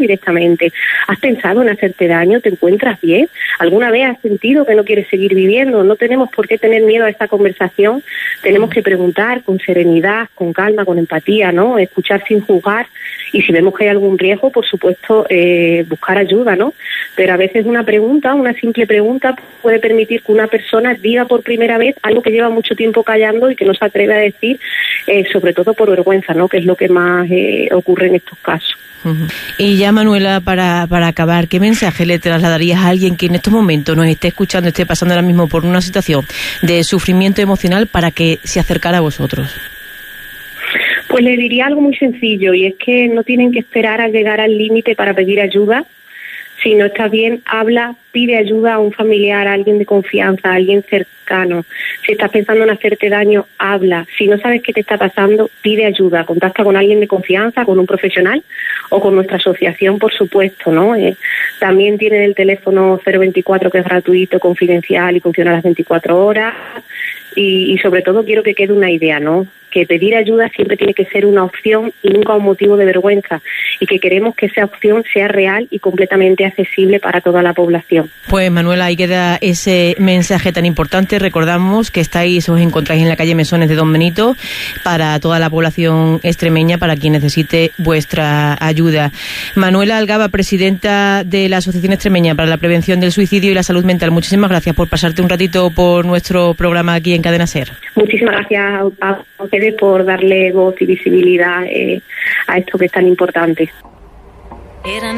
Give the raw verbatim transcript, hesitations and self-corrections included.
directamente: ¿has pensado en hacerte daño? ¿Te encuentras bien? ¿Alguna vez has sentido que no quieres seguir viviendo? No tenemos por qué tener miedo a esta conversación. Tenemos que preguntar con serenidad, con calma, con empatía, ¿no? Escuchar sin juzgar, y si vemos que hay algún riesgo, por supuesto, eh, buscar ayuda, ¿no? Pero a veces una pregunta, una simple pregunta, puede permitir que una persona diga por primera vez algo que lleva mucho tiempo callando y que no se atreve a decir, eh, sobre todo por vergüenza, ¿no? Que es lo que más eh, ocurre en estos casos. Uh-huh. Y ya, Manuela, para, para acabar, ¿qué mensaje le trasladarías a alguien que en estos momentos nos esté escuchando, esté pasando ahora mismo por una situación de sufrimiento emocional, para que se acercara a vosotros? Pues le diría algo muy sencillo, y es que no tienen que esperar a llegar al límite para pedir ayuda. Si no estás bien, habla, pide ayuda a un familiar, a alguien de confianza, a alguien cercano. Si estás pensando en hacerte daño, habla. Si no sabes qué te está pasando, pide ayuda. Contacta con alguien de confianza, con un profesional o con nuestra asociación, por supuesto, ¿no? Eh, también tienen el teléfono cero veinticuatro, que es gratuito, confidencial y funciona a las veinticuatro horas. Y, y sobre todo quiero que quede una idea, ¿no? Que pedir ayuda siempre tiene que ser una opción y nunca un motivo de vergüenza, y que queremos que esa opción sea real y completamente accesible para toda la población. Pues, Manuela, ahí queda ese mensaje tan importante. Recordamos que estáis, os encontráis en la calle Mesones de Don Benito, para toda la población extremeña, para quien necesite vuestra ayuda. Manuela Algaba, presidenta de la Asociación Extremeña para la Prevención del Suicidio y la Salud Mental, muchísimas gracias por pasarte un ratito por nuestro programa aquí en Cadena SER. Muchísimas gracias a ustedes por darle voz y visibilidad eh, a esto que es tan importante.